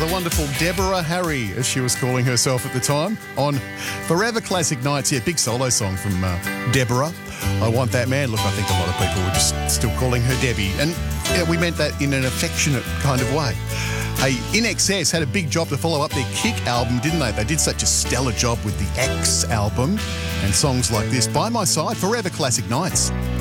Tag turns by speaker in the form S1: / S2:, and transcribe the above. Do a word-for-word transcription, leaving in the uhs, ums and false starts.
S1: the wonderful Deborah Harry, as she was calling herself at the time, on Forever Classic Nights. Yeah, big solo song from uh, Deborah. I Want That Man. Look, I think a lot of people were just still calling her Debbie. And yeah, we meant that in an affectionate kind of way. Hey, I N X S had a big job to follow up their Kick album, didn't they? They did such a stellar job with the X album and songs like this. By My Side, Forever Classic Nights.